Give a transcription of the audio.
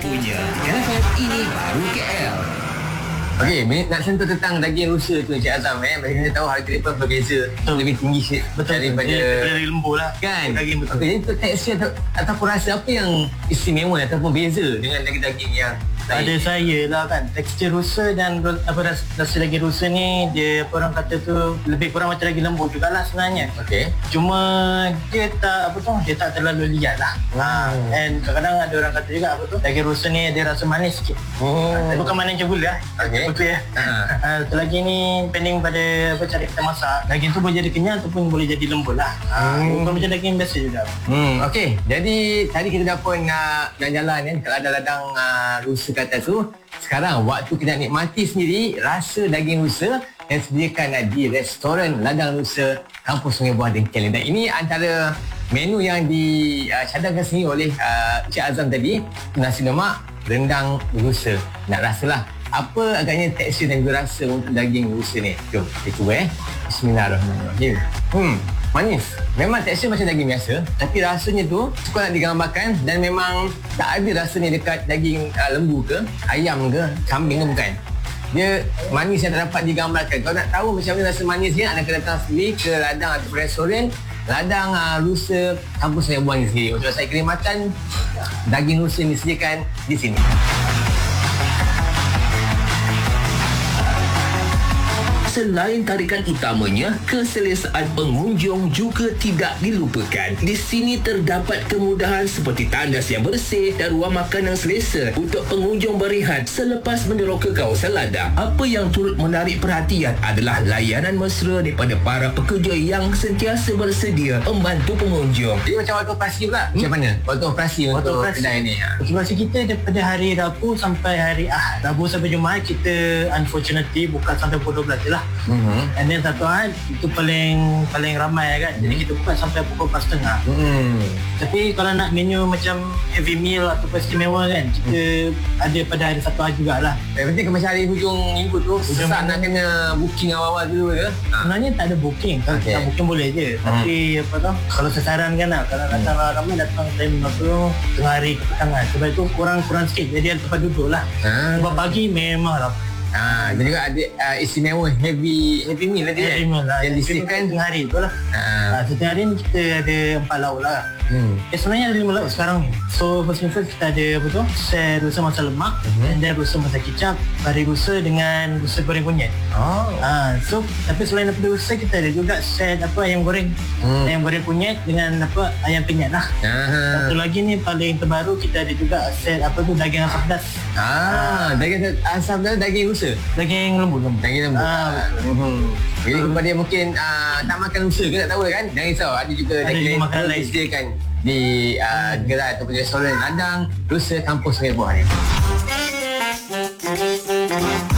infonya. FM ini baru KL. Okey, nak sentuh tentang daging rusa tu Encik Azam. Kita tahu harga dia pun berbeza. Lebih tinggi sikit daripada daging lembu lah. Kan? Daging betul. Okey, jadi untuk tekstur ataupun rasa apa yang istimewa ataupun beza dengan daging-daging yang Pada saya lah kan, tekstur rusa dan rasa daging rusa ni, dia orang kata tu lebih kurang macam daging lembu jugalah sebenarnya. Okey. Cuma dia tak dia tak terlalu liat lah. And kadang-kadang ada orang kata juga daging rusa ni ada rasa manis sikit. Tapi bukan manis macam gula. Okey. Betul ya. Satu lagi ni depending pada cara kita masak. Daging tu boleh jadi kenyal ataupun boleh jadi lembut lah. Bukan macam daging biasa juga. Okey. Jadi tadi kita dah pun jalan-jalan kan kat ladang-ladang rusa kat atas tu. Sekarang waktu kita nak nikmati sendiri rasa daging rusa yang disediakan di restoran ladang rusa Kampung Sungai Buah Dengkel. Dan ini antara menu yang dicadangkan sendiri oleh Encik Azam tadi. Nasi lemak rendang rusa. Nak rasalah apa agaknya tekstur dan juga rasa untuk daging rusa ni. Jom kita cuba Bismillahirrahmanirrahim. Manis. Memang tekstur macam daging biasa, tapi rasanya tu suka nak digambarkan dan memang tak ada rasa ni dekat daging lembu ke, ayam ke, kambing ke, bukan. Dia manis yang tak dapat digambarkan. Kalau nak tahu macam mana rasa manis ni, anda kena datang sendiri ke ladang atau restoran ladang rusa Kampung Sungai Buah ni sendiri. Untuk rasa kenikmatan daging rusa ni disediakan di sini. Selain tarikan utamanya, keselesaan pengunjung juga tidak dilupakan. Di sini terdapat kemudahan seperti tandas yang bersih dan ruang makan yang selesa untuk pengunjung berehat selepas meneroka kawasan ladang. Apa yang turut menarik perhatian adalah layanan mesra daripada para pekerja yang sentiasa bersedia membantu pengunjung. Jadi macam waktu operasi pula, macam mana? Waktu operasi untuk kedai ni. Operasi kita daripada hari Rabu sampai hari Ahad. Rabu sampai Jumaat kita unfortunately buka sampai pukul 12 je lah. And then satu Ahad itu paling ramai kan. Jadi kita buka sampai pukul 4.30. Tapi kalau nak menu macam heavy meal ataupun istimewa kan, kita ada pada hari satu Ahad jugalah. Penting ke macam hari hujung minggu tu sesak nak kena booking awal-awal dulu ke? Sebenarnya tak ada booking. Kalau tak booking boleh je. Tapi kalau saya sarankan lah, kalau datang ramai datang time tengah hari ke petang lah. Sebab itu kurang sikit. Jadi ada tempat duduk lah. Sebab pagi memang ramai. Dan juga ada istimewa heavy meal lah dia. Yang disediakan tengah hari tu lah. Setiap hari ni kita ada 4 lauk lah. Sebenarnya ada 5 lauk sekarang ni. So first thing first kita ada set rusa masak lemak, and then rusa masak kicap, kari rusa dengan rusa goreng kunyit. So tapi selain daripada rusa kita ada juga set ayam goreng. Ayam goreng kunyit dengan ayam penyet lah. Satu lagi ni paling terbaru kita ada juga set daging asam pedas. Daging asam pedas, daging rusa. Daging lembu. Daging lembu. Jadi kepada mungkin tak makan rusa ke tak tahu kan, jangan risau, ada juga daging makanan lain disediakan di gerai ataupun restoran ladang rusa Kampung Sungai Buah ni.